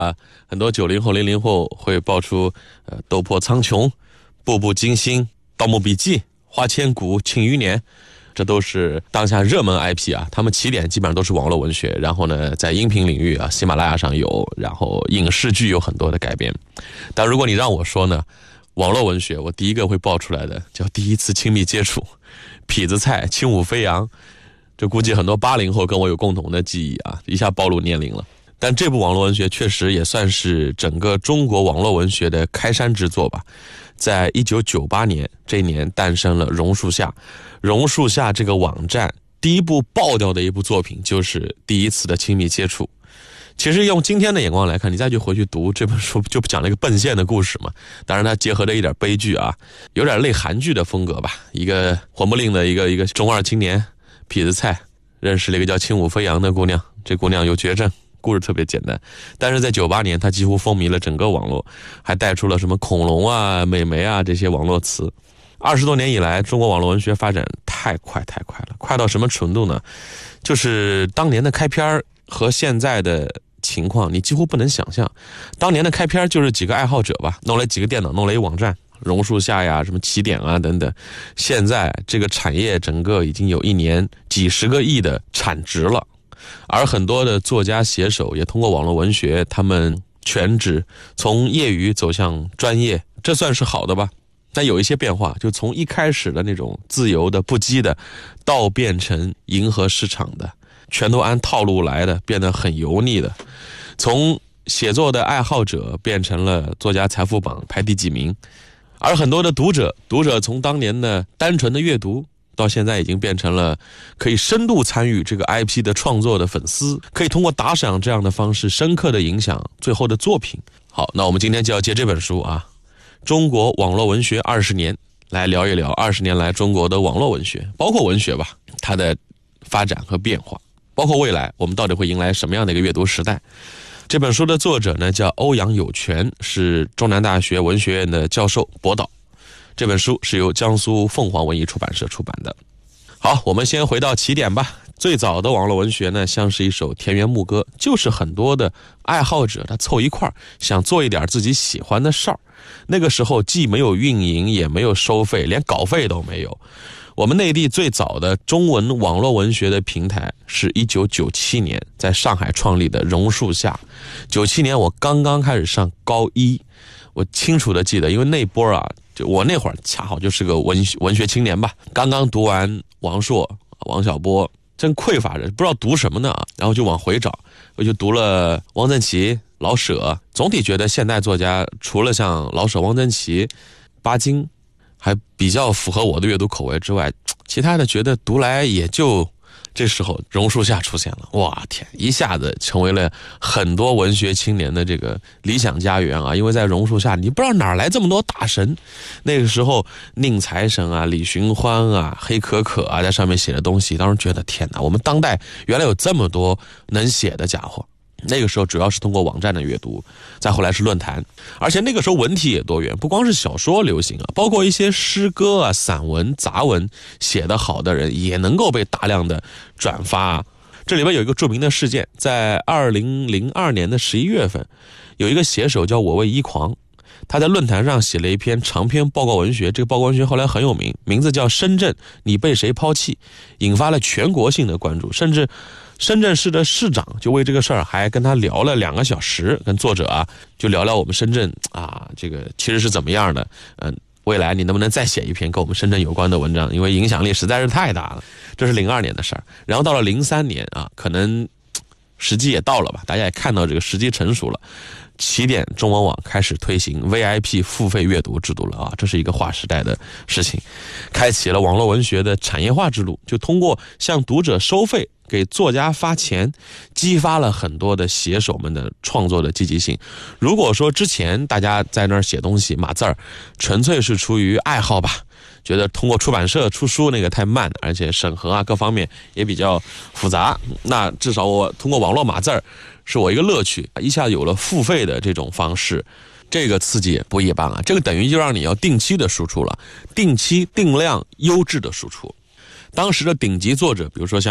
啊，很多90后、00后会爆出斗破苍穹、步步惊心、盗墓笔记、花千骨、庆余年，这都是当下热门 IP 啊。他们起点基本上都是网络文学，然后呢，在音频领域啊，喜马拉雅上有，然后影视剧有很多的改编。但如果你让我说呢，网络文学我第一个会爆出来的叫第一次亲密接触，痞子蔡、轻舞飞扬，这估计很多80后跟我有共同的记忆啊，一下暴露年龄了。但这部网络文学确实也算是整个中国网络文学的开山之作吧。在1998年这一年诞生了榕树下，榕树下这个网站第一部爆掉的一部作品就是第一次的亲密接触。其实用今天的眼光来看，你再去回去读这本书，就讲了一个奔现的故事嘛。当然它结合着一点悲剧啊，有点类韩剧的风格吧。一个混不吝的一个中二青年痞子蔡认识了一个叫轻舞飞扬的姑娘，这姑娘有绝症，故事特别简单。但是在98年他几乎风靡了整个网络，还带出了什么恐龙啊、美眉啊这些网络词。20多年以来，中国网络文学发展太快了，快到什么程度呢？就是当年的开篇和现在的情况你几乎不能想象。当年的开篇就是几个爱好者吧，弄了几个电脑，弄了一网站，榕树下呀、什么起点啊等等。现在这个产业整个已经有一年几十个亿的产值了，而很多的作家写手也通过网络文学，他们全职从业余走向专业，这算是好的吧。但有一些变化，就从一开始的那种自由的不羁的，到变成迎合市场的，全都按套路来的，变得很油腻的。从写作的爱好者变成了作家财富榜排第几名，而很多的读者从当年的单纯的阅读，到现在已经变成了可以深度参与这个 IP 的创作的粉丝，可以通过打赏这样的方式深刻的影响最后的作品。好，那我们今天就要借这本书啊，中国网络文学20年，来聊一聊20年来中国的网络文学，包括文学吧，它的发展和变化，包括未来我们到底会迎来什么样的一个阅读时代。这本书的作者呢叫欧阳有权，是中南大学文学院的教授博导。这本书是由江苏凤凰文艺出版社出版的。好，我们先回到起点吧。最早的网络文学呢，像是一首田园牧歌，就是很多的爱好者他凑一块儿，想做一点自己喜欢的事儿。那个时候既没有运营，也没有收费，连稿费都没有。我们内地最早的中文网络文学的平台是1997年在上海创立的榕树下。97年我刚刚开始上高一，我清楚的记得，因为那波啊，就我那会儿恰好就是个文学青年吧，刚刚读完王朔、王小波，真匮乏着，不知道读什么呢啊，然后就往回找，我就读了汪曾祺、老舍。总体觉得现代作家除了像老舍、汪曾祺、巴金还比较符合我的阅读口味之外，其他的觉得读来也就这时候榕树下出现了，哇天，一下子成为了很多文学青年的这个理想家园啊！因为在榕树下，你不知道哪来这么多大神。那个时候，宁财神啊、李寻欢啊、黑可可啊，在上面写的东西，当时觉得天哪，我们当代原来有这么多能写的家伙。那个时候主要是通过网站的阅读，再后来是论坛，而且那个时候文体也多元，不光是小说流行啊，包括一些诗歌啊、散文、杂文写得好的人也能够被大量的转发。这里边有一个著名的事件，在2002年的11月份，有一个写手叫我为一狂，他在论坛上写了一篇长篇报告文学，这个报告文学后来很有名，名字叫《深圳，你被谁抛弃》，引发了全国性的关注，甚至深圳市的市长就为这个事儿还跟他聊了2个小时，跟作者啊就聊聊我们深圳啊这个其实是怎么样的，未来你能不能再写一篇跟我们深圳有关的文章，因为影响力实在是太大了。这是02年的事儿，然后到了03年啊，可能时机也到了吧，大家也看到这个时机成熟了，起点中文网开始推行 VIP 付费阅读制度了啊，这是一个划时代的事情，开启了网络文学的产业化之路，就通过向读者收费，给作家发钱，激发了很多的写手们的创作的积极性。如果说之前大家在那儿写东西码字儿，纯粹是出于爱好吧，觉得通过出版社出书那个太慢，而且审核啊各方面也比较复杂，那至少我通过网络码字儿是我一个乐趣，一下有了付费的这种方式，这个刺激也不一般啊！这个等于就让你要定期的输出了，定期定量优质的输出。当时的顶级作者，比如说像